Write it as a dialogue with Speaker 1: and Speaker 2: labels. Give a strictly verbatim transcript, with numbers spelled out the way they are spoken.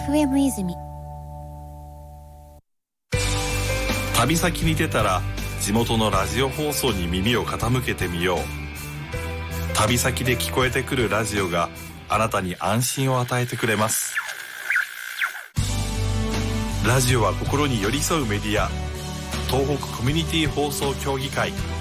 Speaker 1: エフエム 泉。
Speaker 2: 旅先に出たら地元のラジオ放送に耳を傾けてみよう。旅先で聞こえてくるラジオがあなたに安心を与えてくれます。ラジオは心に寄り添うメディア。東北コミュニティ放送協議会